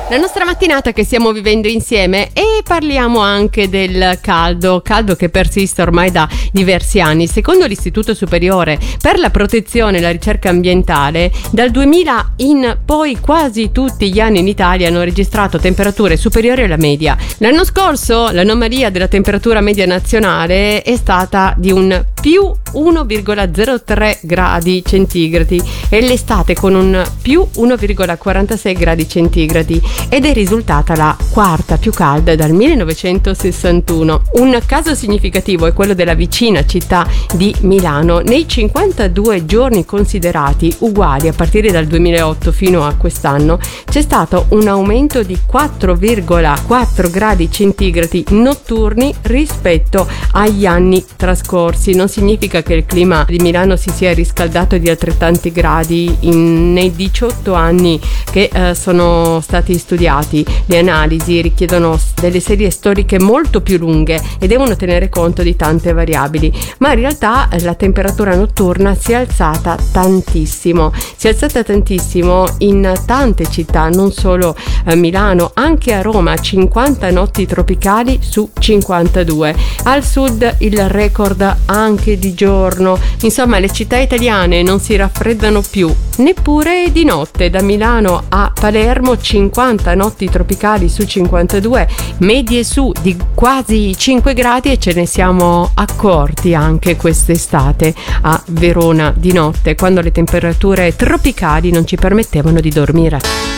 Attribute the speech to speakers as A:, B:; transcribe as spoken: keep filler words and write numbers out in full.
A: La nostra mattinata che stiamo vivendo insieme, e parliamo anche del caldo, caldo che persiste ormai da diversi anni. Secondo l'Istituto Superiore per la Protezione e la Ricerca Ambientale, dal duemila in poi quasi tutti gli anni in Italia hanno registrato temperature superiori alla media. L'anno scorso l'anomalia della temperatura media nazionale è stata di un più uno virgola zero tre gradi centigradi e l'estate con un più uno virgola quarantasei gradi centigradi, ed è risultata la quarta più calda dal millenovecentosessantuno. Un caso significativo è quello della vicina città di Milano. Nei cinquantadue giorni considerati uguali a partire dal duemilaotto fino a quest'anno c'è stato un aumento di quattro virgola quattro gradi centigradi notturni rispetto agli anni trascorsi. Non significa che il clima di Milano si sia riscaldato di altrettanti gradi in, nei diciotto anni che eh, sono stati studiati. Le analisi richiedono delle serie storiche molto più lunghe e devono tenere conto di tante variabili, ma in realtà la temperatura notturna si è alzata tantissimo, si è alzata tantissimo in tante città, non solo a Milano, anche a Roma, cinquanta notti tropicali su cinquantadue. Al sud il record anche di giorno. Insomma, le città italiane non si raffreddano più neppure di notte. Da Milano a Palermo cinquanta notti tropicali su cinquantadue, medie su di quasi cinque gradi, e ce ne siamo accorti anche quest'estate a Verona di notte, quando le temperature tropicali non ci permettevano di dormire.